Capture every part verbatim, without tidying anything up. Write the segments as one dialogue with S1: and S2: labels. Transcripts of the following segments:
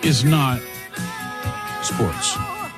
S1: is not sports.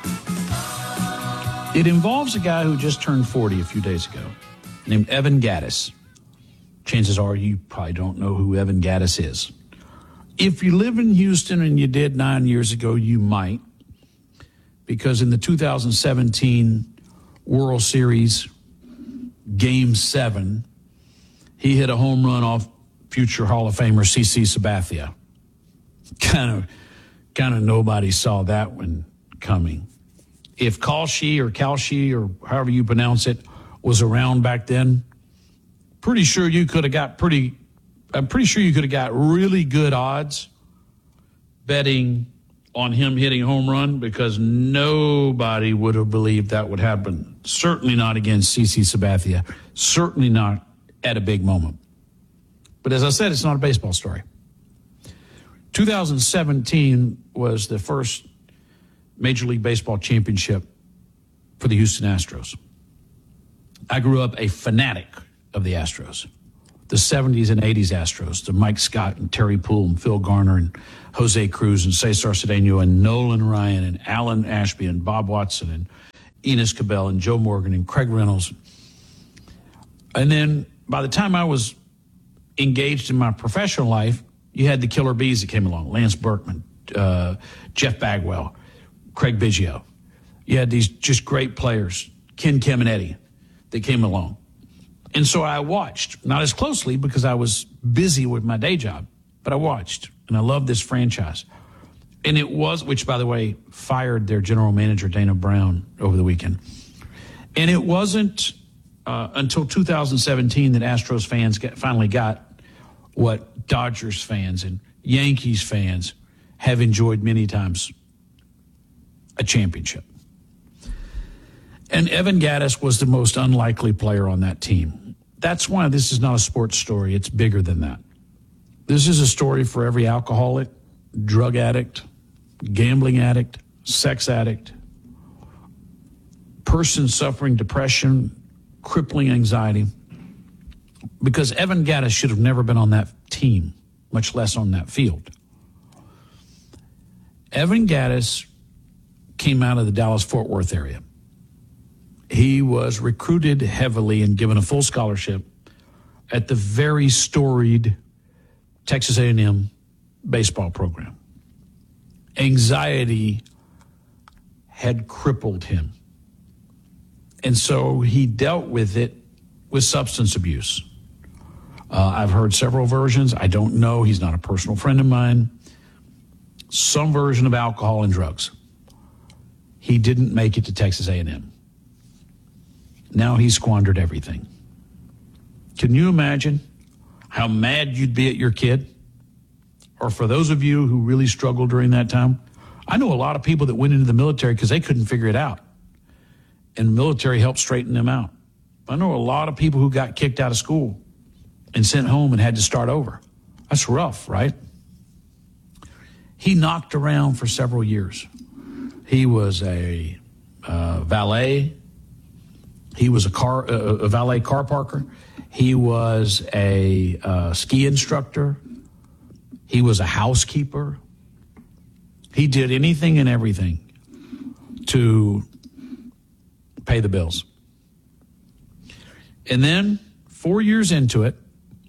S1: It involves a guy who just turned forty a few days ago, named Evan Gattis. Chances are you probably don't know who Evan Gattis is. If you live in Houston, and you did nine years ago, you might, because in the two thousand seventeen World Series Game seven, he hit a home run off future Hall of Famer C C Sabathia. Kind of, kind of nobody saw that one coming. If Kalshi or Kalshi or however you pronounce it was around back then, pretty sure you could have got pretty, I'm pretty sure you could have got really good odds betting on him hitting a home run, because nobody would have believed that would happen. Certainly not against C C Sabathia. Certainly not at a big moment. But as I said, it's not a baseball story. two thousand seventeen was the first Major League Baseball championship for the Houston Astros. I grew up a fanatic of the Astros, the seventies and eighties Astros, the Mike Scott and Terry Poole and Phil Garner and Jose Cruz and Cesar Cedeno and Nolan Ryan and Alan Ashby and Bob Watson and Enos Cabell and Joe Morgan and Craig Reynolds. And then by the time I was engaged in my professional life, you had the killer bees that came along, Lance Berkman, uh, Jeff Bagwell, Craig Biggio. You had these just great players, Ken Caminiti, that came along. And so I watched, not as closely because I was busy with my day job, but I watched, and I loved this franchise. And it was, which, by the way, fired their general manager, Dana Brown, over the weekend. And it wasn't uh, until two thousand seventeen that Astros fans get, finally got what Dodgers fans and Yankees fans have enjoyed many times, a championship. And Evan Gattis was the most unlikely player on that team. That's why this is not a sports story. It's bigger than that. This is a story for every alcoholic, drug addict, gambling addict, sex addict, person suffering depression, crippling anxiety, because Evan Gattis should have never been on that team, much less on that field. Evan Gattis came out of the Dallas-Fort Worth area. He was recruited heavily and given a full scholarship at the very storied Texas A and M baseball program. Anxiety had crippled him. And so he dealt with it with substance abuse. Uh, I've heard several versions. I don't know. He's not a personal friend of mine. Some version of alcohol and drugs. He didn't make it to Texas A and M. Now he squandered everything. Can you imagine how mad you'd be at your kid? Or for those of you who really struggled during that time, I know a lot of people that went into the military because they couldn't figure it out. And the military helped straighten them out. I know a lot of people who got kicked out of school and sent home and had to start over. That's rough, right? He knocked around for several years. He was a uh, valet. He was a car, uh, a valet car parker. He was a uh, ski instructor. He was a housekeeper. He did anything and everything to pay the bills. And then four years into it,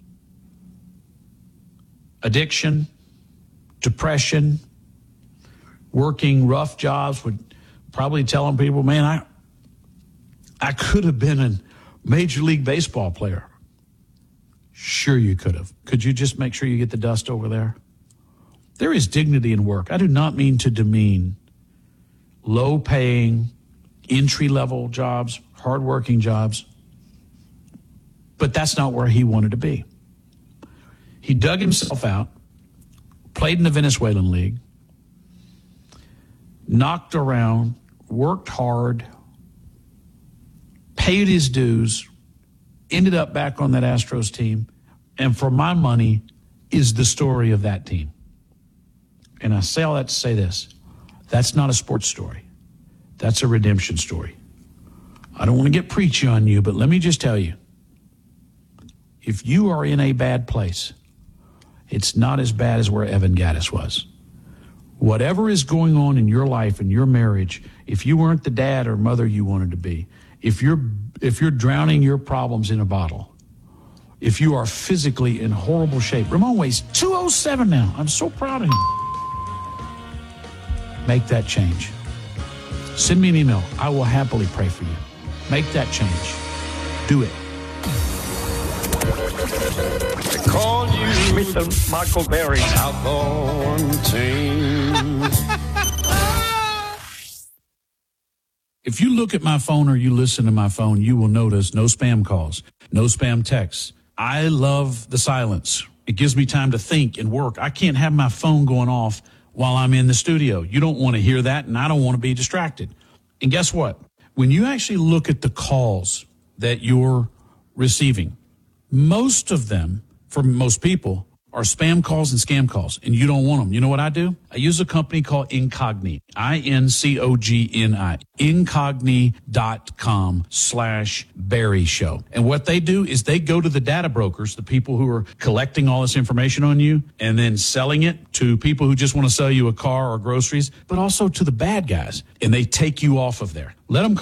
S1: addiction, depression, working rough jobs, would probably telling people, man, I I could have been a Major League Baseball player. Sure you could have. Could you just make sure you get the dust over there? There is dignity in work. I do not mean to demean low-paying, entry-level jobs, hard-working jobs, but that's not where he wanted to be. He dug himself out, played in the Venezuelan League, knocked around, worked hard, paid his dues, ended up back on that Astros team, and for my money is the story of that team. And I say all that to say this. That's not a sports story. That's a redemption story. I don't want to get preachy on you, but let me just tell you, if you are in a bad place, it's not as bad as where Evan Gattis was. Whatever is going on in your life and your marriage, if you weren't the dad or mother you wanted to be, if you're if you're drowning your problems in a bottle, if you are physically in horrible shape, Ramon weighs two oh seven now. I'm so proud of him. Make that change. Send me an email. I will happily pray for you. Make that change. Do it.
S2: I call you Mister Michael Berry. Outlaw chains.
S1: If you look at my phone or you listen to my phone, you will notice no spam calls, no spam texts. I love the silence. It gives me time to think and work. I can't have my phone going off while I'm in the studio. You don't want to hear that, and I don't want to be distracted. And guess what? When you actually look at the calls that you're receiving, most of them, for most people, are spam calls and scam calls, and you don't want them. You know what I do? I use a company called Incogni, I N C O G N I, incogni.com slash Barry Show. And what they do is they go to the data brokers, the people who are collecting all this information on you, and then selling it to people who just want to sell you a car or groceries, but also to the bad guys, and they take you off of there. Let them